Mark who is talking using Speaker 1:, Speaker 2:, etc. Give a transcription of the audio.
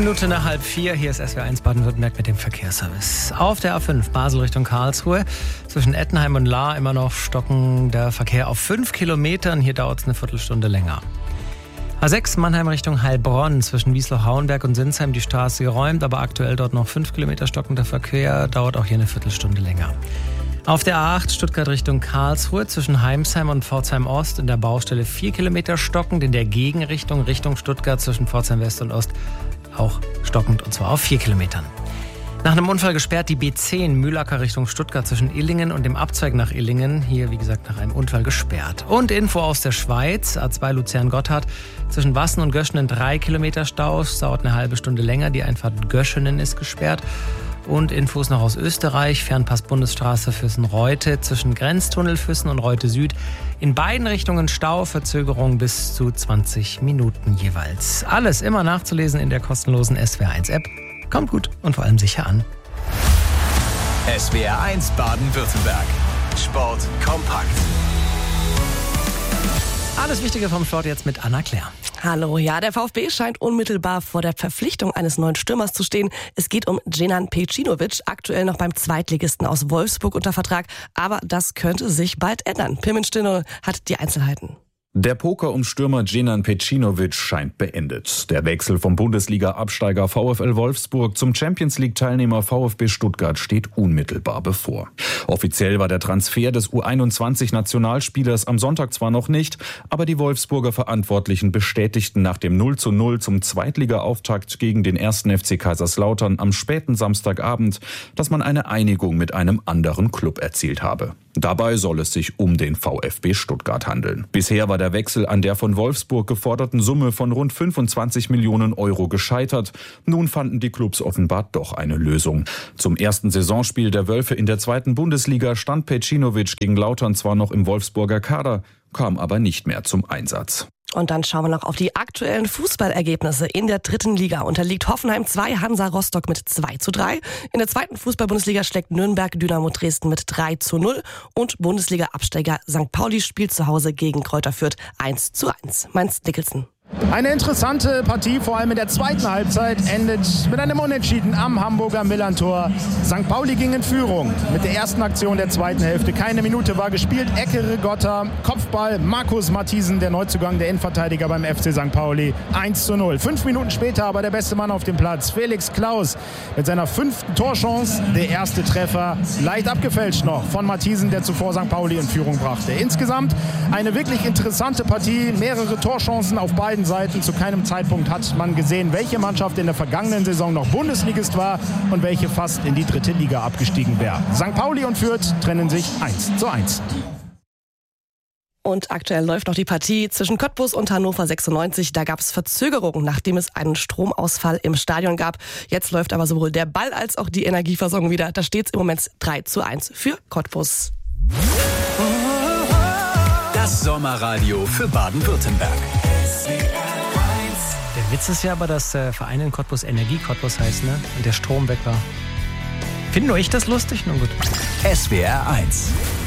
Speaker 1: Minute nach 3:30, hier ist SWR1 Baden-Württemberg mit dem Verkehrsservice. Auf der A5 Basel Richtung Karlsruhe, zwischen Ettenheim und Lahr immer noch stockender Verkehr auf 5 Kilometern. Hier dauert es eine Viertelstunde länger. A6 Mannheim Richtung Heilbronn, zwischen Wiesloch-Hauenberg und Sinsheim die Straße geräumt, aber aktuell dort noch 5 Kilometer stockender Verkehr, dauert auch hier eine Viertelstunde länger. Auf der A8 Stuttgart Richtung Karlsruhe, zwischen Heimsheim und Pforzheim Ost in der Baustelle 4 Kilometer stockend, in der Gegenrichtung Richtung Stuttgart zwischen Pforzheim West und Ost auch stockend, und zwar auf 4 Kilometern. Nach einem Unfall gesperrt die B10 Mühlacker Richtung Stuttgart zwischen Illingen und dem Abzweig nach Illingen. Hier, wie gesagt, nach einem Unfall gesperrt. Und Info aus der Schweiz. A2 Luzern-Gotthard. Zwischen Wassen und Göschenen 3 Kilometer Stau. Es dauert eine halbe Stunde länger. Die Einfahrt Göschenen ist gesperrt. Und Infos noch aus Österreich. Fernpass Bundesstraße Füssen-Reute. Zwischen Grenztunnel Füssen und Reute Süd. In beiden Richtungen Stau. Verzögerung bis zu 20 Minuten jeweils. Alles immer nachzulesen in der kostenlosen SWR1-App. Kommt gut und vor allem sicher an.
Speaker 2: SWR1 Baden-Württemberg. Sport kompakt.
Speaker 1: Alles Wichtige vom Sport jetzt mit Anna Claire.
Speaker 3: Hallo, ja, der VfB scheint unmittelbar vor der Verpflichtung eines neuen Stürmers zu stehen. Es geht um Dženan Pejcinović, aktuell noch beim Zweitligisten aus Wolfsburg unter Vertrag. Aber das könnte sich bald ändern. Pirmin Stino hat die Einzelheiten.
Speaker 4: Der Poker um Stürmer Dženan Pejcinović scheint beendet. Der Wechsel vom Bundesliga-Absteiger VfL Wolfsburg zum Champions-League-Teilnehmer VfB Stuttgart steht unmittelbar bevor. Offiziell war der Transfer des U21-Nationalspielers am Sonntag zwar noch nicht, aber die Wolfsburger Verantwortlichen bestätigten nach dem 0:0 zum Zweitliga-Auftakt gegen den 1. FC Kaiserslautern am späten Samstagabend, dass man eine Einigung mit einem anderen Klub erzielt habe. Dabei soll es sich um den VfB Stuttgart handeln. Bisher war der Wechsel an der von Wolfsburg geforderten Summe von rund 25 Millionen Euro gescheitert. Nun fanden die Clubs offenbar doch eine Lösung. Zum ersten Saisonspiel der Wölfe in der 2. Bundesliga stand Pejcinović gegen Lautern zwar noch im Wolfsburger Kader, kam aber nicht mehr zum Einsatz.
Speaker 3: Und dann schauen wir noch auf die aktuellen Fußballergebnisse. In der 3. Liga unterliegt Hoffenheim 2 Hansa Rostock mit 2:3. In der 2. Fußball-Bundesliga schlägt Nürnberg Dynamo Dresden mit 3:0. Und Bundesliga-Absteiger St. Pauli spielt zu Hause gegen Kräuter Fürth 1:1. Mainz Dickelson.
Speaker 5: Eine interessante Partie, vor allem in der zweiten Halbzeit, endet mit einem Unentschieden am Hamburger Millerntor. St. Pauli ging in Führung mit der ersten Aktion der zweiten Hälfte. Keine Minute war gespielt. Ecke Rigotta, Kopfball, Markus Matthiesen, der Neuzugang, der Innenverteidiger beim FC St. Pauli, 1:0. 5 Minuten später aber der beste Mann auf dem Platz, Felix Klaus, mit seiner 5. Torchance. Der erste Treffer, leicht abgefälscht noch von Matthiesen, der zuvor St. Pauli in Führung brachte. Insgesamt eine wirklich interessante Partie, mehrere Torchancen auf beiden Seiten. Zu keinem Zeitpunkt hat man gesehen, welche Mannschaft in der vergangenen Saison noch Bundesligist war und welche fast in die 3. Liga abgestiegen wäre. St. Pauli und Fürth trennen sich 1:1.
Speaker 3: Und aktuell läuft noch die Partie zwischen Cottbus und Hannover 96. Da gab es Verzögerungen, nachdem es einen Stromausfall im Stadion gab. Jetzt läuft aber sowohl der Ball als auch die Energieversorgung wieder. Da steht es im Moment 3:1 für Cottbus.
Speaker 2: Das Sommerradio für Baden-Württemberg.
Speaker 1: Der Witz ist ja aber, dass der Verein in Cottbus Energie Cottbus heißt, ne? Und der Strom weg war. Finde nur ich das lustig? Nun gut.
Speaker 2: SWR1